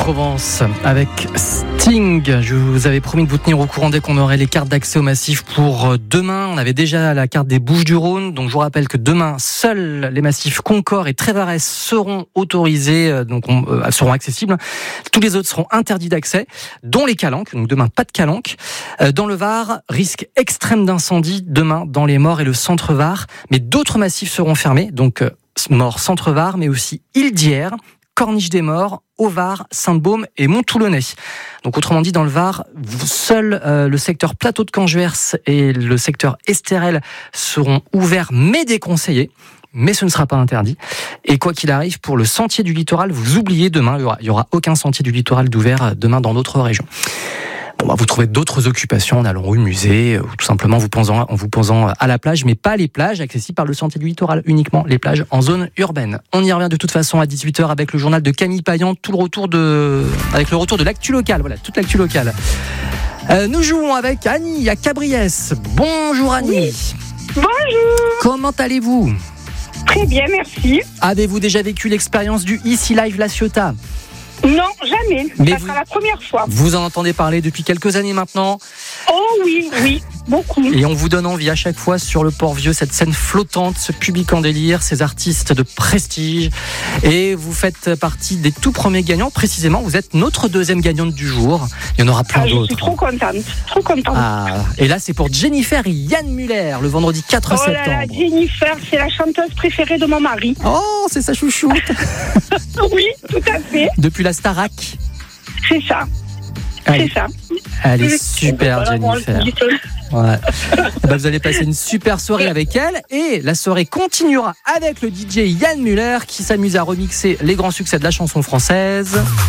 Provence avec Sting. Je vous avais promis de vous tenir au courant dès qu'on aurait les cartes d'accès au massif pour demain. On avait déjà la carte des Bouches-du-Rhône. Donc je vous rappelle que demain, seuls les massifs Concors et Trévarès seront autorisés, seront accessibles. Tous les autres seront interdits d'accès, dont les Calanques. Donc demain, pas de Calanques. Dans le Var, risque extrême d'incendie demain dans les Maures et le Centre-Var. Mais d'autres massifs seront fermés. Donc Maures, Centre-Var, mais aussi Île-d'Hier, Corniche des Maures, Au-Var, Sainte-Baume et Mont-Toulonnais. Donc autrement dit, dans le Var, seul le secteur plateau de Canjuers et le secteur Estérel seront ouverts mais déconseillés. Mais ce ne sera pas interdit. Et quoi qu'il arrive, pour le sentier du littoral, vous oubliez demain, il y aura aucun sentier du littoral d'ouvert demain dans d'autres régions. Vous trouvez d'autres occupations en allant au musée, ou tout simplement en vous posant à la plage, mais pas les plages accessibles par le sentier du littoral, uniquement les plages en zone urbaine. On y revient de toute façon à 18h avec le journal de Camille Payan, avec le retour de l'actu locale, voilà, toute l'actu locale. Nous jouons avec Annie à Cabriès. Bonjour Annie. Oui. Bonjour. Comment allez-vous ? Très bien, merci. Avez-vous déjà vécu l'expérience du Easy Live La Ciotat ? Non, jamais. Mais ça sera la première fois. Vous en entendez parler depuis quelques années maintenant ? Oh oui, beaucoup. Et on vous donne envie à chaque fois sur le Port-Vieux, cette scène flottante, ce public en délire, ces artistes de prestige. Et vous faites partie des tout premiers gagnants. Précisément, vous êtes notre deuxième gagnante du jour. Il y en aura plein d'autres. Je suis trop contente. Et là, c'est pour Jennifer et Yann Muller, le vendredi 4 septembre. Là, Jennifer, c'est la chanteuse préférée de mon mari. Oh, c'est sa chouchoute. Oui, tout à fait. Depuis la Starac. C'est ça. Elle est super, Jennifer. Ouais. Vous allez passer une super soirée avec elle et la soirée continuera avec le DJ Yann Muller qui s'amuse à remixer les grands succès de la chanson française.